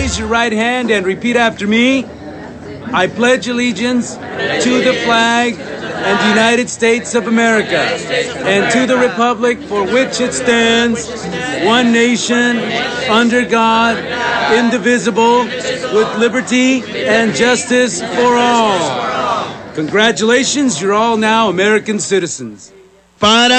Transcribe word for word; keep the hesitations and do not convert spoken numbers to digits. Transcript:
raise your right hand and repeat after me. I pledge allegiance to the flag and the United States of America and to the republic for which it stands, one nation, under God, indivisible, with liberty and justice for all. Congratulations, you're all now American citizens. Para